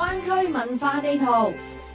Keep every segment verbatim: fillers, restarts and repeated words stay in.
灣區文化地圖。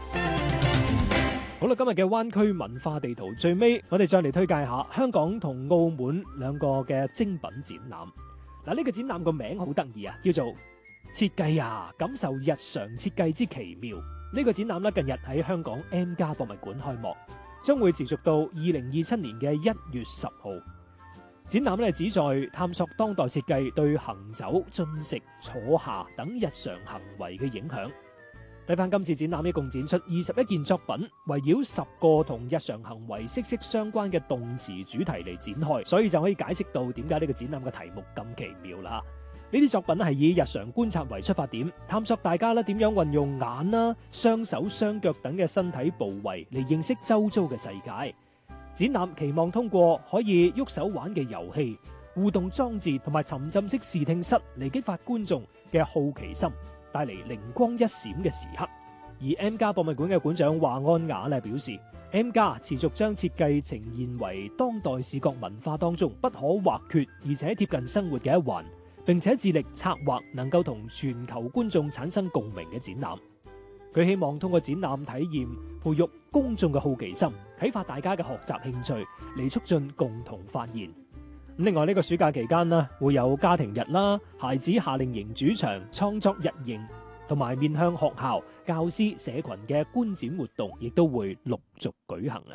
好啦，今日嘅灣區文化地圖最尾，我哋再嚟推介下香港同澳門兩個嘅精品展覽。嗱，呢個展覽個名好得意啊，叫做設計啊，感受日常設計之奇妙。呢個展覽咧，近日喺香港 M+ 博物館開幕，將會持續到二零二七年嘅一月十號。展覽咧旨在探索當代設計對行走、進食、坐下等日常行為嘅影響。睇翻今次展覽，一共展出二十一件作品，圍繞十個同日常行為息息相關嘅動詞主題嚟展開，所以就可以解釋到點解呢個展覽嘅題目咁奇妙啦。呢啲作品係以日常觀察為出發點，探索大家咧點樣運用眼啦、雙手、雙腳等嘅身體部位嚟認識周遭嘅世界。展覽期望通過可以喐手玩嘅遊戲、互動裝置同埋沉浸式視聽室嚟激發觀眾嘅好奇心，帶嚟靈光一閃嘅時刻。而 M+ 博物館嘅館長華安雅咧表示 ，M+ 持續將設計呈現為當代視覺文化當中不可或缺而且貼近生活嘅一環，並且致力策劃能夠同全球觀眾產生共鳴嘅展覽。佢希望通過展覽體驗，培育公眾嘅好奇心，啟發大家嘅學習興趣，嚟促進共同發現。另外呢個暑假期間呢，會有家庭日啦、孩子夏令營主場、創作日營，同埋面向學校、教師、社群嘅觀展活動，亦都會陸續舉行啊！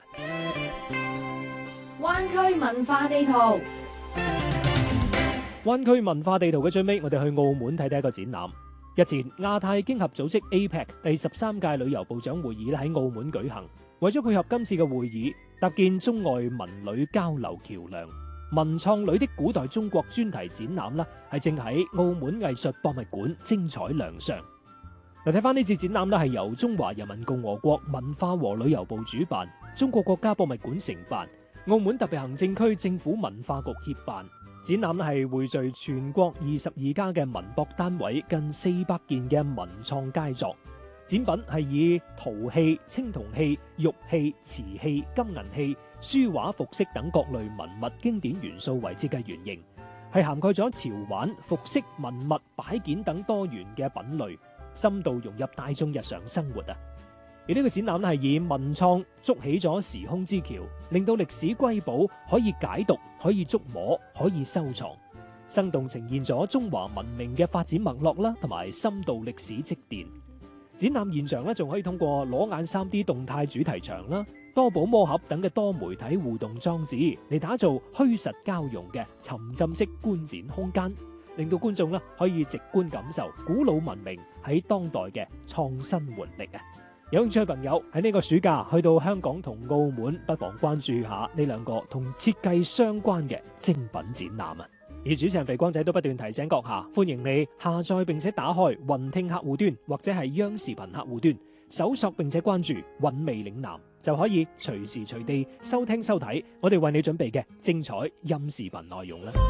灣區文化地圖。 灣區文化地圖嘅最尾，我哋去澳門睇睇一個展覽。日前，亞太經合組織 A P E C 第十三屆旅遊部長會議喺澳門舉行，為咗配合今次嘅會議，搭建中外文旅交流橋樑。文創旅的古代中國專題展覽啦，係正喺澳門藝術博物館精彩亮相。嗱，睇翻呢次展覽咧，係由中華人民共和國文化和旅遊部主辦，中國國家博物館承辦，澳門特別行政區政府文化局協辦。展覽咧係匯聚全國二十二家嘅文博單位近四百件嘅文創佳作。展品係以陶器、青銅器、玉器、瓷器、金銀器、書畫、服飾等各類文物經典元素為設計原型，係涵蓋咗潮玩、服飾、文物、擺件等多元嘅品類，深度融入大眾日常生活啊！而呢個展覽係以文創築起咗時空之橋，令到歷史瑰寶可以解讀、可以觸摸、可以收藏，生動呈現咗中華文明嘅發展脈絡啦，同埋深度歷史積澱。展覽現場咧，仲可以通過裸眼 三 D 動態主題牆啦、多寶魔盒等嘅多媒體互動裝置嚟打造虛實交融嘅沉浸式觀展空間，令到觀眾咧可以直觀感受古老文明喺當代嘅創新活力啊！有興趣嘅朋友喺呢個暑假去到香港同澳門，不妨關注下呢兩個同設計相關嘅精品展覽啊！而主持人肥光仔都不斷提醒閣下，歡迎你下載並且打開雲聽客戶端或者係央視頻客戶端，搜索並且關注韻味嶺南，就可以隨時隨地收聽收睇我哋為你準備嘅精彩音視頻內容啦。